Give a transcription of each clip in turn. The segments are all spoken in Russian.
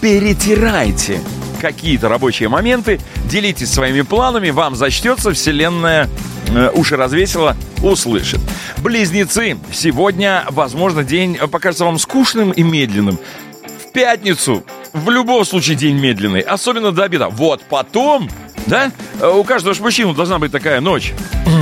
перетирайте какие-то рабочие моменты, делитесь своими планами, вам зачтется, вселенная уши развесила, услышит. Близнецы, сегодня, возможно, день покажется вам скучным и медленным. В пятницу, в любом случае, день медленный, особенно до обеда. Вот потом, да, у каждого же мужчины должна быть такая ночь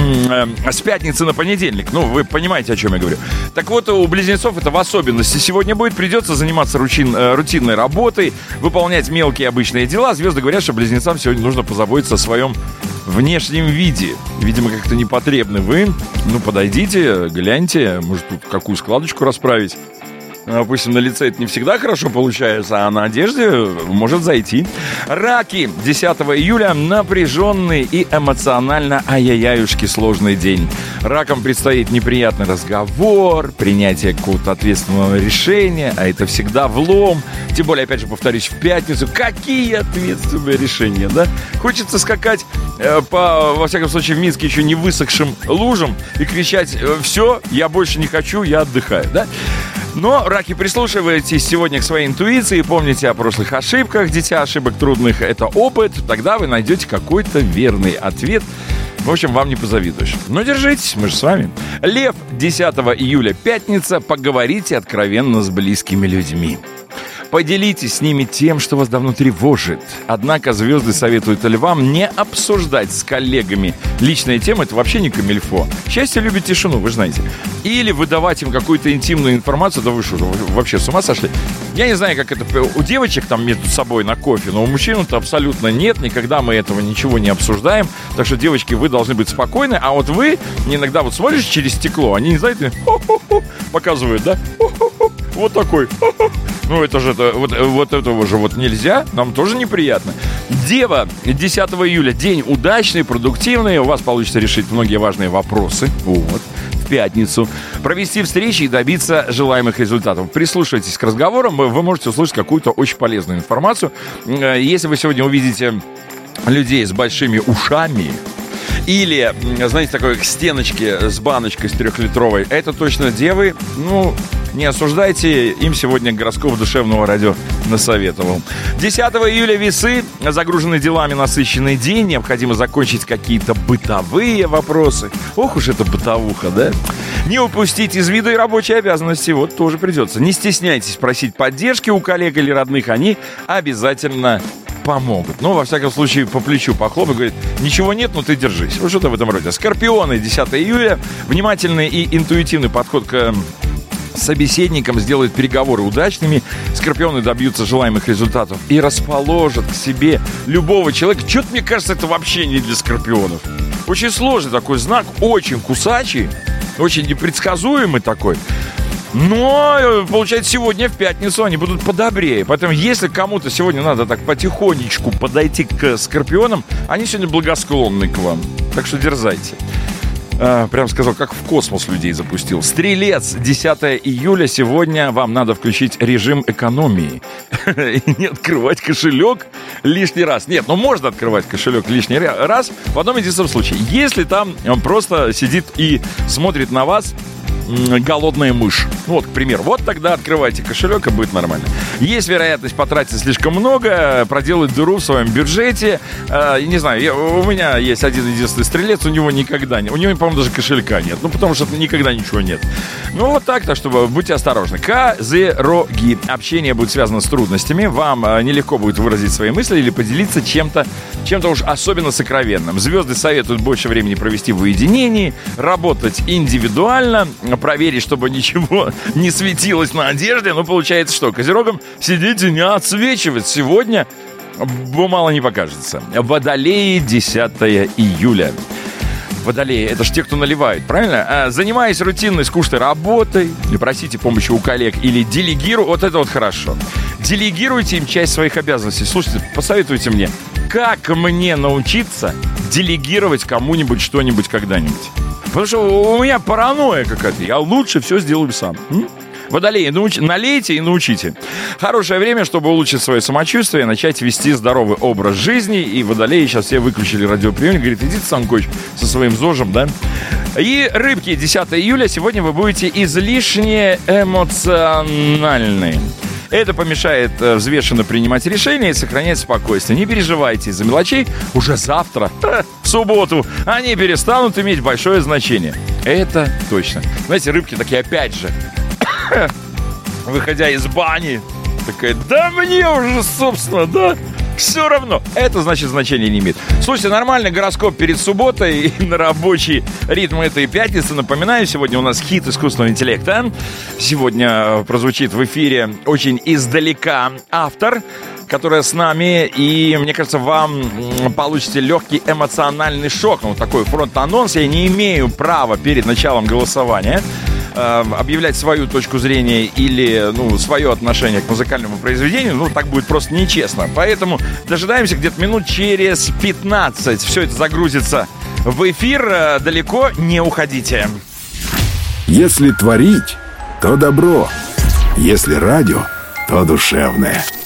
с пятницы на понедельник. Ну, вы понимаете, о чем я говорю. Так вот, у близнецов это в особенности сегодня будет. Придется заниматься рутинной работой, выполнять мелкие обычные дела. Звезды говорят, что близнецам сегодня нужно позаботиться о своем внешнем виде. Видимо, как-то непотребны вы. Ну, подойдите, гляньте, может, тут какую складочку расправить. Допустим, на лице это не всегда хорошо получается, а на одежде может зайти. Раки, 10 июля, напряженный и эмоционально ай-яй-яюшки сложный день. Ракам предстоит неприятный разговор, принятие какого-то ответственного решения, а это всегда влом. Тем более, опять же, повторюсь, в пятницу. Какие ответственные решения, да? Хочется скакать во всяком случае, в Минске еще не высохшим лужам и кричать: все, я больше не хочу, я отдыхаю, да? Но, раки, прислушивайтесь сегодня к своей интуиции, помните о прошлых ошибках. Дитя ошибок трудных — это опыт. Тогда вы найдете какой-то верный ответ. В общем, вам не позавидуешь. Но держитесь, мы же с вами. Лев, 10 июля, пятница. Поговорите откровенно с близкими людьми. Поделитесь с ними тем, что вас давно тревожит. Однако звезды советуют львам не обсуждать с коллегами личные темы. Это вообще не камильфо. Счастье любит тишину, вы же знаете. Или выдавать им какую-то интимную информацию. Да вы что, вообще с ума сошли? Я не знаю, как это у девочек там между собой на кофе, но у мужчин-то абсолютно нет. Никогда мы этого ничего не обсуждаем. Так что, девочки, вы должны быть спокойны. А вот вы иногда вот смотришь через стекло, они, знаете, показывают, да? Вот такой. Ну, это же вот этого же вот нельзя. Нам тоже неприятно. Дева, 10 июля. День удачный, продуктивный. У вас получится решить многие важные вопросы. Вот. В пятницу. Провести встречи и добиться желаемых результатов. Прислушайтесь к разговорам. Вы можете услышать какую-то очень полезную информацию. Если вы сегодня увидите людей с большими ушами, или, знаете, такой к стеночке с баночкой с 3-литровой, это точно девы. Ну, не осуждайте, им сегодня гороскоп душевного радио насоветовал. 10 июля весы, загруженный делами насыщенный день, необходимо закончить какие-то бытовые вопросы. Ох уж это бытовуха, да? Не упустить из виду и рабочие обязанности, вот тоже придется. Не стесняйтесь просить поддержки у коллег или родных, они обязательно помогут. Ну, во всяком случае, по плечу похлопать, говорит: ничего нет, но ты держись. Вот что-то в этом роде. Скорпионы, 10 июля. Внимательный и интуитивный подход к собеседникам сделает переговоры удачными. Скорпионы добьются желаемых результатов и расположат к себе любого человека. Что-то, мне кажется, это вообще не для скорпионов. Очень сложный такой знак, очень кусачий, очень непредсказуемый такой. Но, получается, сегодня в пятницу они будут подобрее. Поэтому, если кому-то сегодня надо так потихонечку подойти к скорпионам, они сегодня благосклонны к вам. Так что дерзайте. Прям сказал, как в космос людей запустил. Стрелец, 10 июля. Сегодня вам надо включить режим экономии. И не открывать кошелек лишний раз. Нет, ну можно открывать кошелек лишний раз в одном единственном случае. Если там он просто сидит и смотрит на вас голодная мышь. Вот, к примеру. Вот тогда открывайте кошелек, и будет нормально. Есть вероятность потратить слишком много, проделать дыру в своем бюджете. Не знаю, у меня есть один единственный стрелец, у него никогда нет. У него, по-моему, даже кошелька нет. Ну, потому что никогда ничего нет. Ну, вот так-то, чтобы будьте осторожны. Козероги. Общение будет связано с трудностями. Вам нелегко будет выразить свои мысли или поделиться чем-то уж особенно сокровенным. Звезды советуют больше времени провести в уединении, работать индивидуально, проверить, чтобы ничего не светилось на одежде. Но получается, что козерогам сидеть и не отсвечивать сегодня мало не покажется. Водолеи, 10 июля. Водолеи, это же те, кто наливают, правильно? Занимаясь рутинной, скучной работой, не просите помощи у коллег или делегируйте, вот это вот хорошо. Делегируйте им часть своих обязанностей. Слушайте, посоветуйте мне, как мне научиться делегировать кому-нибудь что-нибудь когда-нибудь? Потому что у меня паранойя какая-то. Я лучше все сделаю сам. Водолеи, налейте и научите. Хорошее время, чтобы улучшить свое самочувствие, начать вести здоровый образ жизни. И водолеи сейчас все выключили радиоприемник. Говорит: идите, Санкович, со своим ЗОЖем, да? И рыбки, 10 июля. Сегодня вы будете излишне эмоциональны. Это помешает взвешенно принимать решения и сохранять спокойствие. Не переживайте из-за мелочей. Уже завтра, в субботу, они перестанут иметь большое значение. Это точно. Знаете, рыбки такие, опять же, выходя из бани, такая, да мне уже, собственно, да, все равно. Это, значит, значения не имеет. Слушайте, нормальный гороскоп перед субботой и на рабочий ритм этой пятницы. Напоминаю, сегодня у нас хит искусственного интеллекта. Сегодня прозвучит в эфире очень издалека автор, которая с нами, и, мне кажется, вам получите легкий эмоциональный шок. Ну, такой фронт-анонс. Я не имею права перед началом голосования объявлять свою точку зрения или, свое отношение к музыкальному произведению. Так будет просто нечестно. Поэтому дожидаемся где-то минут через 15. Все это загрузится в эфир. Далеко не уходите. Если творить, то добро. Если радио, то душевное.